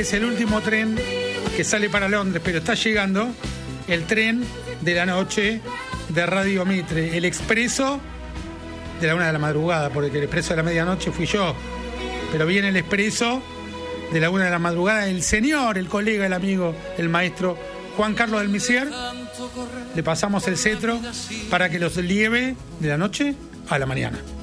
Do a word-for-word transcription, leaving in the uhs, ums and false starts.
es el último tren que sale para Londres, pero está llegando el tren de la noche de Radio Mitre, el expreso de la una de la madrugada, porque el expreso de la medianoche fui yo, pero viene el expreso de la una de la madrugada, el señor, el colega, el amigo, el maestro Juan Carlos del Misier. Le pasamos el cetro para que los lleve de la noche a la mañana.